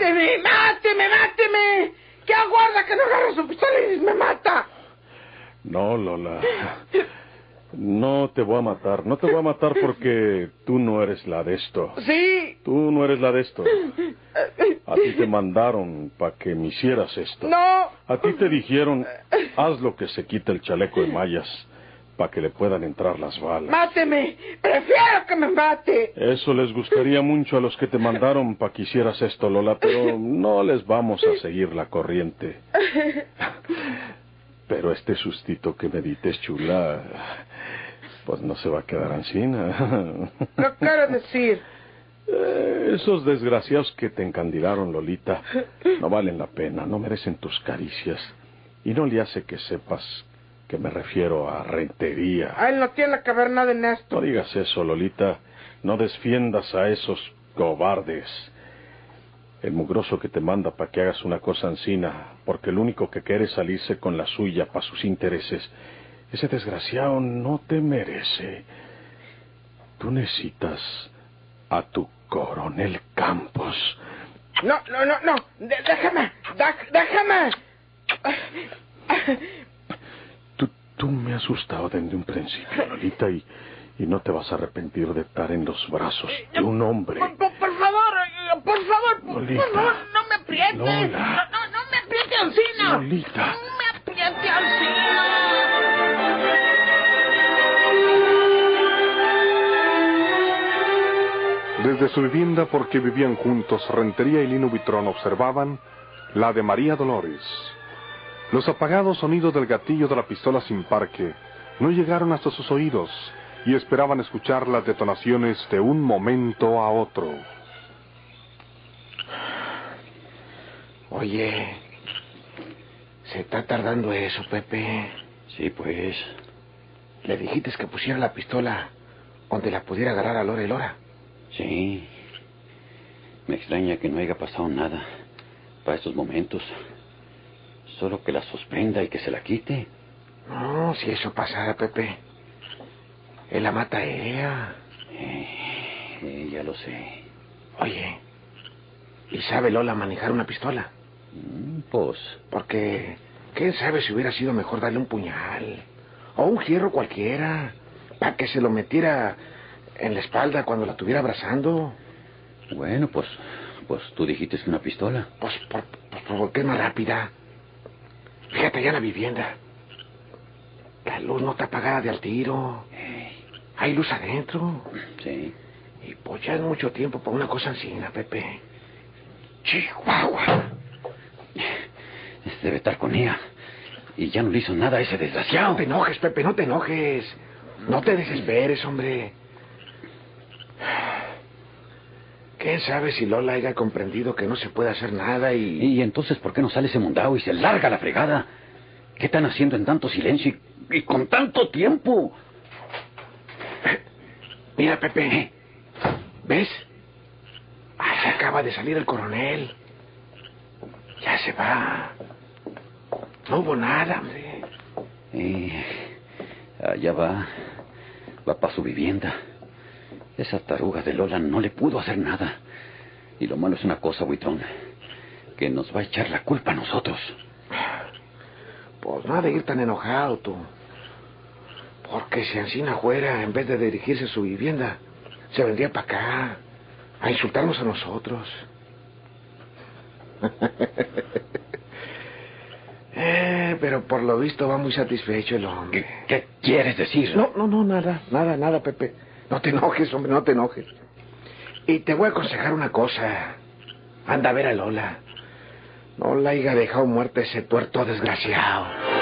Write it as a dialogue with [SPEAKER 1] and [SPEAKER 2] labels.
[SPEAKER 1] ¡Máteme, máteme, máteme! ¿Qué aguarda que no agarre su pistola y me mata?
[SPEAKER 2] No, Lola. No te voy a matar. No te voy a matar porque tú no eres la de esto.
[SPEAKER 1] Sí.
[SPEAKER 2] Tú no eres la de esto. A ti te mandaron para que me hicieras esto.
[SPEAKER 1] No.
[SPEAKER 2] A ti te dijeron, haz lo que se quita el chaleco de mallas para que le puedan entrar las balas.
[SPEAKER 1] ¡Máteme! ¡Prefiero que me mate!
[SPEAKER 2] Eso les gustaría mucho a los que te mandaron para que hicieras esto, Lola, pero no les vamos a seguir la corriente. Pero este sustito que me dites, chula, pues no se va a quedar ansina.
[SPEAKER 1] ¿Qué quiero decir?
[SPEAKER 2] Esos desgraciados que te encandilaron, Lolita, no valen la pena, no merecen tus caricias. Y no le hace que sepas que me refiero a rentería.
[SPEAKER 1] A él no tiene que ver nada en esto.
[SPEAKER 2] No digas eso, Lolita. No defiendas a esos cobardes. El mugroso que te manda para que hagas una cosa ansina, porque el único que quiere salirse con la suya para sus intereses, ese desgraciado no te merece. Tú necesitas a tu coronel Campos.
[SPEAKER 1] No. Déjame.
[SPEAKER 2] Tú me has asustado desde un principio, Lolita, y no te vas a arrepentir de estar en los brazos de un hombre.
[SPEAKER 1] Por favor,
[SPEAKER 2] Lolita.
[SPEAKER 1] por favor, no me apriete.
[SPEAKER 2] Lola.
[SPEAKER 1] No me apriete, Alcina.
[SPEAKER 2] Lolita.
[SPEAKER 1] No me apriete, Alcina.
[SPEAKER 3] Desde su vivienda, porque vivían juntos, Rentería y Lino Buitrón observaban la de María Dolores. Los apagados sonidos del gatillo de la pistola sin parque no llegaron hasta sus oídos y esperaban escuchar las detonaciones de un momento a otro.
[SPEAKER 4] Oye, se está tardando eso, Pepe.
[SPEAKER 5] Sí, pues.
[SPEAKER 4] Le dijiste que pusiera la pistola donde la pudiera agarrar a Lora y Lora.
[SPEAKER 5] Sí. Me extraña que no haya pasado nada para estos momentos. Solo que la suspenda y que se la quite.
[SPEAKER 4] No, si eso pasara, Pepe, él la mata a ella.
[SPEAKER 5] Ya lo sé.
[SPEAKER 4] Oye, ¿y sabe Lola manejar una pistola?
[SPEAKER 5] Pues...
[SPEAKER 4] Porque, ¿quién sabe si hubiera sido mejor darle un puñal? O un hierro cualquiera, para que se lo metiera en la espalda cuando la tuviera abrazando.
[SPEAKER 5] Bueno, pues tú dijiste que una pistola.
[SPEAKER 4] Pues porque es más rápida. Fíjate allá en la vivienda. La luz no está apagada de al tiro. Hay luz adentro.
[SPEAKER 5] Sí.
[SPEAKER 4] Y pues ya es mucho tiempo para una cosa ansina, Pepe. Chihuahua.
[SPEAKER 5] Debe estar con ella. Y ya no le hizo nada a ese desgraciado.
[SPEAKER 4] No te enojes, Pepe, no te enojes. No te desesperes, hombre. ¿Quién sabe si Lola haya comprendido que no se puede hacer nada
[SPEAKER 5] y entonces por qué no sale ese mundao y se larga la fregada? ¿Qué están haciendo en tanto silencio y con tanto tiempo?
[SPEAKER 4] Mira, Pepe. ¿Ves? Se acaba de salir el coronel. Ya se va. No hubo nada, hombre.
[SPEAKER 5] Allá va para su vivienda. Esa taruga de Lola no le pudo hacer nada. Y lo malo es una cosa, Buitrón, que nos va a echar la culpa a nosotros.
[SPEAKER 4] Pues no ha de ir tan enojado, tú. Porque si Ancina fuera, en vez de dirigirse a su vivienda, se vendría para acá a insultarnos a nosotros. Pero por lo visto va muy satisfecho el hombre.
[SPEAKER 5] ¿Qué quieres decir?
[SPEAKER 4] No, nada, Pepe. No te enojes, hombre, no te enojes. Y te voy a aconsejar una cosa. Anda a ver a Lola. No la haya dejado muerta ese tuerto desgraciado.